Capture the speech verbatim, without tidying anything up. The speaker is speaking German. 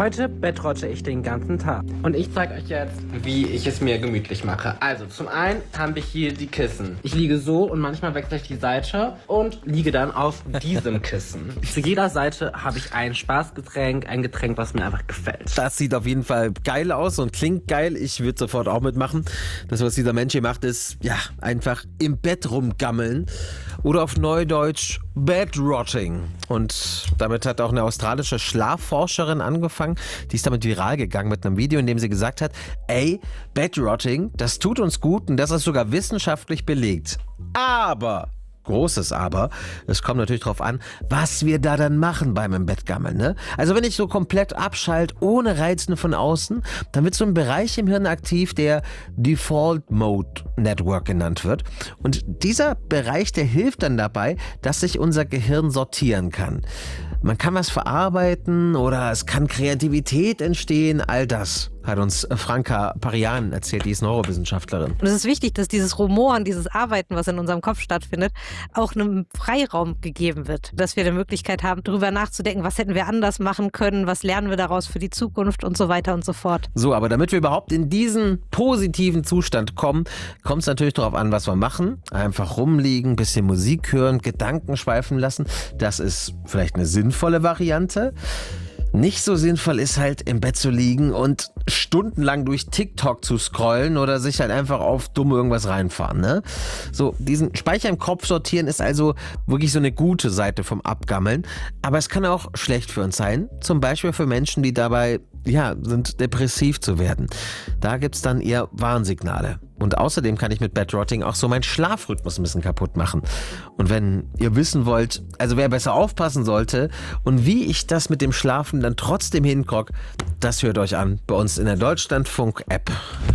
Heute bettrotte ich den ganzen Tag. Und ich zeige euch jetzt, wie ich es mir gemütlich mache. Also zum einen haben wir hier die Kissen. Ich liege so und manchmal wechsle ich die Seite und liege dann auf diesem Kissen. Zu jeder Seite habe ich ein Spaßgetränk, ein Getränk, was mir einfach gefällt. Das sieht auf jeden Fall geil aus und klingt geil. Ich würde sofort auch mitmachen. Das, was dieser Mensch hier macht, ist ja einfach im Bett rumgammeln. Oder auf Neudeutsch Bedrotting. Und damit hat auch eine australische Schlafforscherin angefangen. Die ist damit viral gegangen mit einem Video, in dem sie gesagt hat, ey, Bedrotting, das tut uns gut und das ist sogar wissenschaftlich belegt. Aber... Großes Aber. Es kommt natürlich drauf an, was wir da dann machen beim im Bett gammeln. Ne? Also wenn ich so komplett abschalte, ohne Reizen von außen, dann wird so ein Bereich im Hirn aktiv, der Default Mode Network genannt wird. Und dieser Bereich, der hilft dann dabei, dass sich unser Gehirn sortieren kann. Man kann was verarbeiten oder es kann Kreativität entstehen, all das hat uns Franka Parian erzählt, die ist Neurowissenschaftlerin. Und es ist wichtig, dass dieses Rumoren, dieses Arbeiten, was in unserem Kopf stattfindet, auch einem Freiraum gegeben wird. Dass wir die Möglichkeit haben, darüber nachzudenken, was hätten wir anders machen können, was lernen wir daraus für die Zukunft und so weiter und so fort. So, aber damit wir überhaupt in diesen positiven Zustand kommen, kommt es natürlich darauf an, was wir machen. Einfach rumliegen, bisschen Musik hören, Gedanken schweifen lassen. Das ist vielleicht eine sinnvolle Variante. Nicht so sinnvoll ist halt im Bett zu liegen und stundenlang durch TikTok zu scrollen oder sich halt einfach auf dumm irgendwas reinfahren. Ne? So, diesen Speicher im Kopf sortieren ist also wirklich so eine gute Seite vom Abgammeln. Aber es kann auch schlecht für uns sein. Zum Beispiel für Menschen, die dabei ja, sind, depressiv zu werden. Da gibt es dann eher Warnsignale. Und außerdem kann ich mit Bedrotting auch so meinen Schlafrhythmus ein bisschen kaputt machen. Und wenn ihr wissen wollt, also wer besser aufpassen sollte und wie ich das mit dem Schlafen dann trotzdem hinkriege, das hört euch an bei uns in der Deutschlandfunk-App.